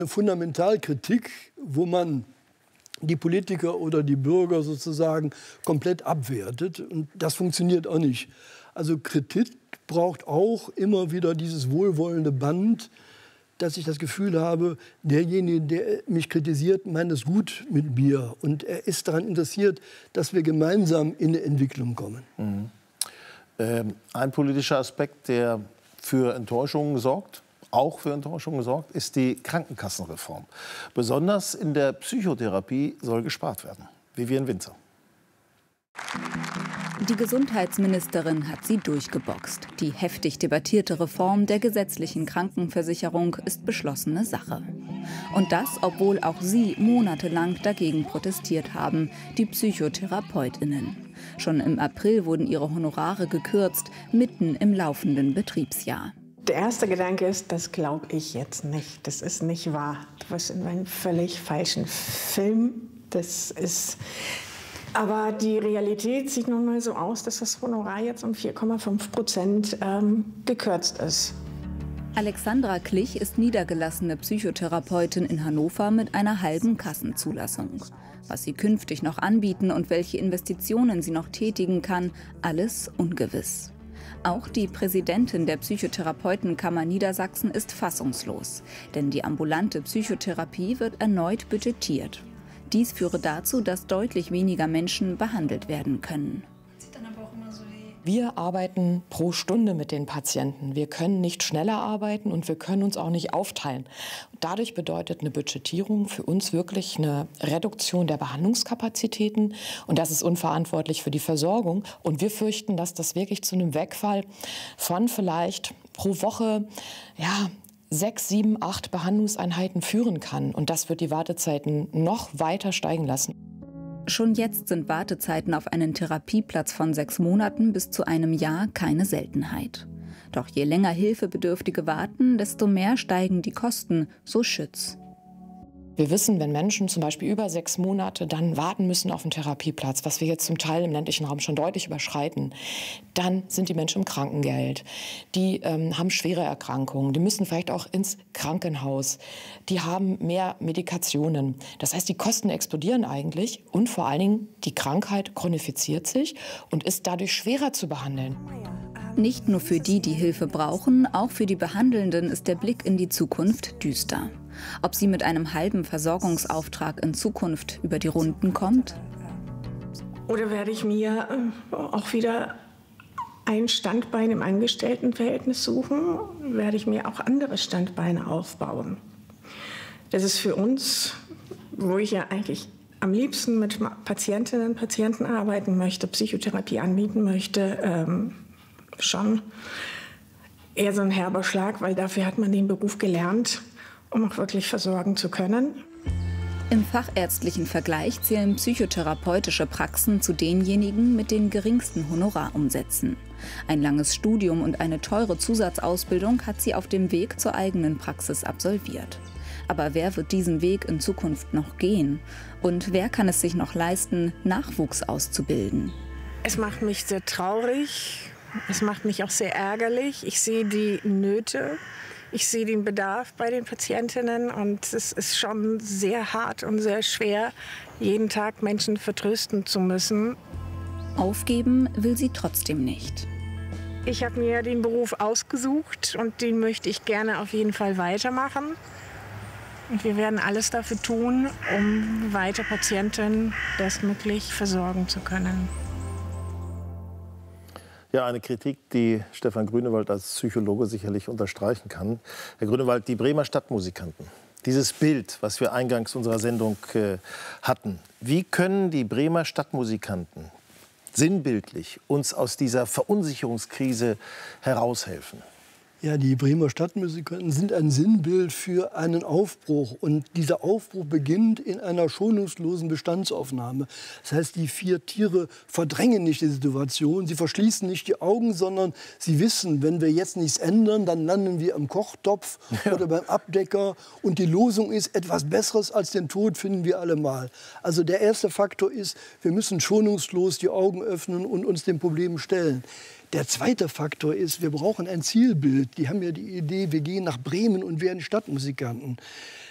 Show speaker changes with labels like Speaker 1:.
Speaker 1: Eine Fundamentalkritik, wo man die Politiker oder die Bürger sozusagen komplett abwertet. Und das funktioniert auch nicht. Also Kritik braucht auch immer wieder dieses wohlwollende Band, dass ich das Gefühl habe, derjenige, der mich kritisiert, meint es gut mit mir. Und er ist daran interessiert, dass wir gemeinsam in eine Entwicklung kommen.
Speaker 2: Ein politischer Aspekt, der für Enttäuschungen sorgt, auch für Enttäuschungen sorgt, ist die Krankenkassenreform. Besonders in der Psychotherapie soll gespart werden. Vivian Winzer.
Speaker 3: Die Gesundheitsministerin hat sie durchgeboxt. Die heftig debattierte Reform der gesetzlichen Krankenversicherung ist beschlossene Sache. Und das, obwohl auch sie monatelang dagegen protestiert haben, die PsychotherapeutInnen. Schon im April wurden ihre Honorare gekürzt, mitten im laufenden Betriebsjahr.
Speaker 4: Der erste Gedanke ist, das glaube ich jetzt nicht. Das ist nicht wahr. Du bist in einem völlig falschen Film. Aber die Realität sieht nun mal so aus, dass das Honorar jetzt um 4,5% gekürzt ist.
Speaker 3: Alexandra Klich ist niedergelassene Psychotherapeutin in Hannover mit einer halben Kassenzulassung. Was sie künftig noch anbieten und welche Investitionen sie noch tätigen kann, alles ungewiss. Auch die Präsidentin der Psychotherapeutenkammer Niedersachsen ist fassungslos. Denn die ambulante Psychotherapie wird erneut budgetiert. Dies führe dazu, dass deutlich weniger Menschen behandelt werden können.
Speaker 5: Wir arbeiten pro Stunde mit den Patienten. Wir können nicht schneller arbeiten und wir können uns auch nicht aufteilen. Dadurch bedeutet eine Budgetierung für uns wirklich eine Reduktion der Behandlungskapazitäten. Und das ist unverantwortlich für die Versorgung. Und wir fürchten, dass das wirklich zu einem Wegfall von vielleicht pro Woche 6, 7, 8 Behandlungseinheiten führen kann. Und das wird die Wartezeiten noch weiter steigen lassen.
Speaker 3: Schon jetzt sind Wartezeiten auf einen Therapieplatz von 6 Monaten bis zu einem Jahr keine Seltenheit. Doch je länger Hilfebedürftige warten, desto mehr steigen die Kosten, so Schütz.
Speaker 5: Wir wissen, wenn Menschen zum Beispiel über 6 Monate dann warten müssen auf einen Therapieplatz, was wir jetzt zum Teil im ländlichen Raum schon deutlich überschreiten, dann sind die Menschen im Krankengeld. Die haben schwere Erkrankungen, die müssen vielleicht auch ins Krankenhaus, die haben mehr Medikationen. Das heißt, die Kosten explodieren eigentlich und vor allen Dingen die Krankheit chronifiziert sich und ist dadurch schwerer zu behandeln.
Speaker 3: Nicht nur für die, die Hilfe brauchen, auch für die Behandelnden ist der Blick in die Zukunft düster. Ob sie mit einem halben Versorgungsauftrag in Zukunft über die Runden kommt?
Speaker 4: Oder werde ich mir auch wieder ein Standbein im Angestelltenverhältnis suchen? Werde ich mir auch andere Standbeine aufbauen? Das ist für uns, wo ich ja eigentlich am liebsten mit Patientinnen und Patienten arbeiten möchte, Psychotherapie anbieten möchte, schon eher so ein herber Schlag, weil dafür hat man den Beruf gelernt, um auch wirklich versorgen zu können.
Speaker 3: Im fachärztlichen Vergleich zählen psychotherapeutische Praxen zu denjenigen mit den geringsten Honorarumsätzen. Ein langes Studium und eine teure Zusatzausbildung hat sie auf dem Weg zur eigenen Praxis absolviert. Aber wer wird diesen Weg in Zukunft noch gehen? Und wer kann es sich noch leisten, Nachwuchs auszubilden?
Speaker 4: Es macht mich sehr traurig. Es macht mich auch sehr ärgerlich. Ich sehe die Nöte, ich sehe den Bedarf bei den Patientinnen und es ist schon sehr hart und sehr schwer, jeden Tag Menschen vertrösten zu müssen.
Speaker 3: Aufgeben will sie trotzdem nicht.
Speaker 4: Ich habe mir den Beruf ausgesucht und den möchte ich gerne auf jeden Fall weitermachen. Und wir werden alles dafür tun, um weiter Patienten bestmöglich versorgen zu können.
Speaker 2: Ja, eine Kritik, die Stefan Grünewald als Psychologe sicherlich unterstreichen kann. Herr Grünewald, die Bremer Stadtmusikanten, dieses Bild, was wir eingangs unserer Sendung hatten, wie können die Bremer Stadtmusikanten sinnbildlich uns aus dieser Verunsicherungskrise heraushelfen?
Speaker 1: Ja, die Bremer Stadtmusikanten sind ein Sinnbild für einen Aufbruch. Und dieser Aufbruch beginnt in einer schonungslosen Bestandsaufnahme. Das heißt, die 4 Tiere verdrängen nicht die Situation, sie verschließen nicht die Augen, sondern sie wissen, wenn wir jetzt nichts ändern, dann landen wir am Kochtopf oder beim Abdecker. Und die Losung ist, etwas Besseres als den Tod finden wir allemal. Also der erste Faktor ist, wir müssen schonungslos die Augen öffnen und uns dem Problem stellen. Der zweite Faktor ist, wir brauchen ein Zielbild. Die haben ja die Idee, wir gehen nach Bremen und werden Stadtmusikanten.